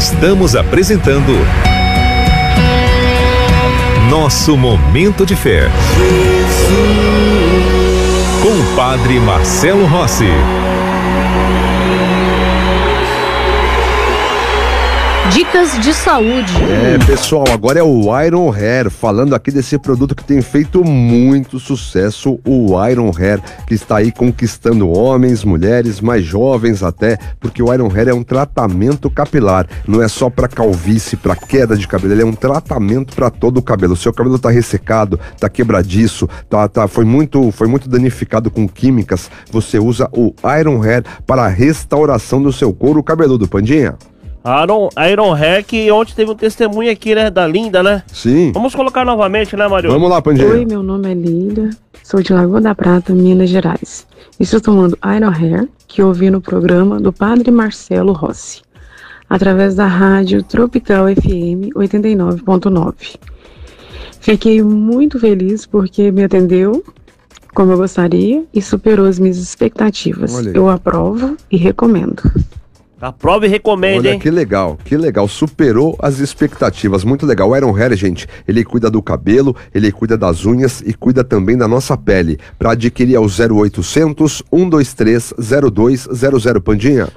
Estamos apresentando Nosso Momento de Fé com o Padre Marcelo Rossi. Dicas de saúde. Pessoal, agora é o Iron Hair, falando aqui desse produto que tem feito muito sucesso, o Iron Hair, que está aí conquistando homens, mulheres, mais jovens até, porque o Iron Hair é um tratamento capilar, não é só para calvície, para queda de cabelo, ele é um tratamento para todo o cabelo. O seu cabelo tá ressecado, tá quebradiço, foi muito danificado com químicas, você usa o Iron Hair para a restauração do seu couro cabeludo, Pandinha. Iron Hair, que ontem teve um testemunho aqui, né, da Linda, né? Sim. Vamos colocar novamente, né, Mário? Vamos lá, Pandinha. Oi, meu nome é Linda, sou de Lagoa da Prata, Minas Gerais. Estou tomando Iron Hair, que ouvi no programa do Padre Marcelo Rossi, através da rádio Tropical FM 89.9. Fiquei muito feliz porque me atendeu como eu gostaria e superou as minhas expectativas. Eu aprovo e recomendo. Aprova e recomenda, Olha, hein? que legal, superou as expectativas, muito legal. O Iron Hair, gente, ele cuida do cabelo, ele cuida das unhas e cuida também da nossa pele. Para adquirir é o 0800 123 0200, Pandinha.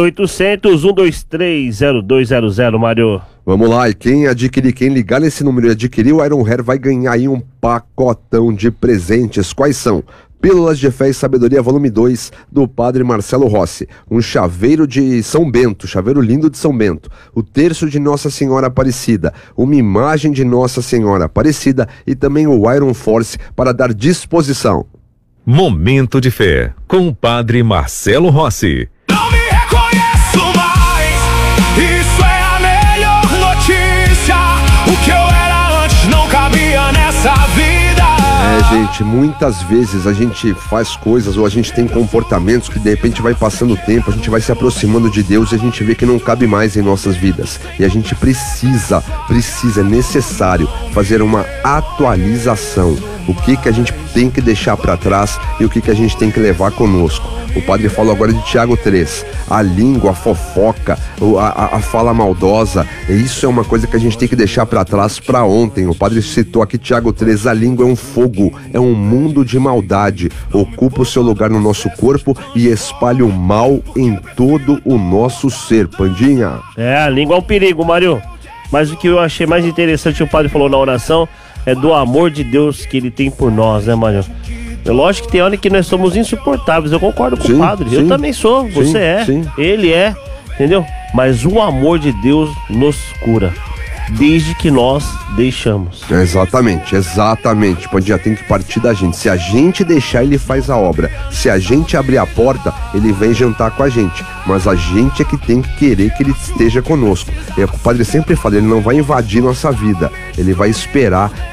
0800 123 0200, Mário. Vamos lá, e quem ligar nesse número e adquirir o Iron Hair vai ganhar aí um pacotão de presentes. Quais são? Pílulas de Fé e Sabedoria, volume 2, do Padre Marcelo Rossi. Um chaveiro de São Bento, chaveiro lindo de São Bento. O terço de Nossa Senhora Aparecida. Uma imagem de Nossa Senhora Aparecida e também o Iron Force para dar disposição. Momento de Fé com o Padre Marcelo Rossi. Não me reconheço mais, isso é a melhor notícia. O que eu era antes não cabia nessa vida. Gente, muitas vezes a gente faz coisas ou a gente tem comportamentos que de repente vai passando o tempo, a gente vai se aproximando de Deus e a gente vê que não cabe mais em nossas vidas. E a gente precisa, é necessário fazer uma atualização. O que a gente tem que deixar para trás e o que a gente tem que levar conosco. O padre falou agora de Tiago 3, a língua, a fofoca, a fala maldosa, isso é uma coisa que a gente tem que deixar para trás para ontem. O padre citou aqui Tiago 3, a língua é um fogo, é um mundo de maldade, ocupa o seu lugar no nosso corpo e espalha o mal em todo o nosso ser, Pandinha. A língua é um perigo, Mário. Mas o que eu achei mais interessante, o padre falou na oração, é do amor de Deus que ele tem por nós, né, Mário? É lógico que tem hora que nós somos insuportáveis, eu concordo com o padre, eu também sou, você ele é, entendeu? Mas o amor de Deus nos cura, desde que nós deixamos. Exatamente, Pandinha, tem que partir da gente. Se a gente deixar, ele faz a obra. Se a gente abrir a porta, ele vem jantar com a gente. Mas a gente é que tem que querer que ele esteja conosco. E o padre sempre fala, ele não vai invadir nossa vida, ele vai esperar